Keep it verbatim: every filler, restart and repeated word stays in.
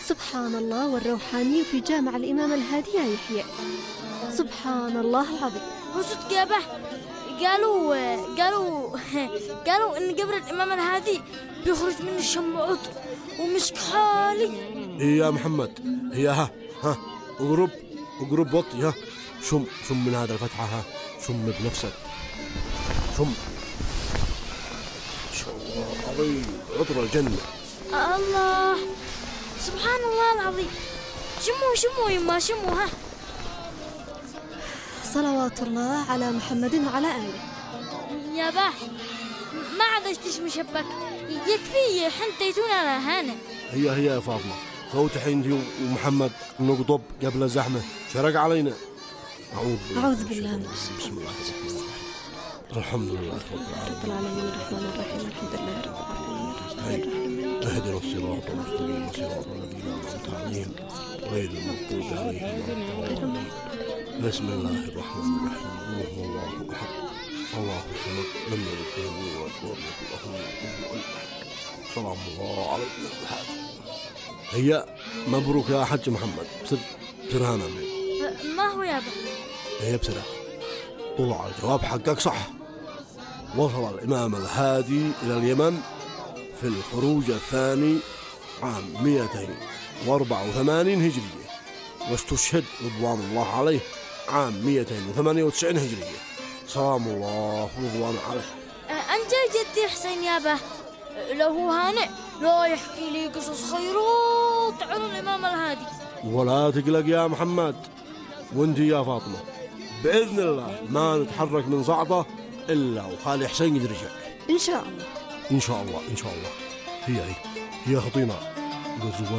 سبحان الله والروحاني في جامع الإمام الهادي يا يحيى. سبحان الله العظيم. هو صدق يا به؟ قالوا قالوا قالوا إن قبر الإمام الهادي بيخرج منه الشم عطر ومسك حالي. إيه يا محمد، هي ها ها اقرب اقرب وطي، ها شم شم من هذا الفتحة، ها شم بنفسك، شم. شو عظيم، عطر الجنة. الله، سبحان الله العظيم. شموا شموا يما شموا. ها صلوات الله على محمد وعلى آله. يا باه ما عاد تشمي شبك، يكفي حنتيتونا لهانا. هي هي يا فاطمة، فوتحي انت ومحمد نقطب قبل الزحمة، شرق علينا. أعوذ بالله أعوذ بالله من بسم الله الرحمن الرحيم. الحمد لله رب العالمين الرحمن الرحيم الحمد لله رب العالمين. اهدنا الصراط المستقيم صراط الذين أنعمت عليهم غير المغضوب عليهم ولا الضالين. بسم الله الرحمن الرحيم. هو الله أحد الله الصمد لم يلد ولم يولد ولم يكن له كفوا أحد. سلام الله على ابن الحاج. هي مبروك يا حج محمد. بسر بسرهانا. ما هو يا با؟ هي بسرها طلع الجواب حقك صح. وصل الإمام الهادي إلى اليمن في الخروج الثاني عام مئتين وأربعة وثمانين هجرية، واستشهد رضوان الله عليه عام مئتين وثمانية وتسعين هجرية. سلام الله ورضوان عليه. أنت جدي حسين يابا، لو هو هانئ لا يحكي لي قصص خيرات عن الإمام الهادي. ولا تقلق يا محمد، وانتي يا فاطمة بإذن الله ما نتحرك من صعدة إلا وخالي حسين يدرجك إن شاء الله. إن شاء الله إن شاء الله. هي هي هي خطينا إذا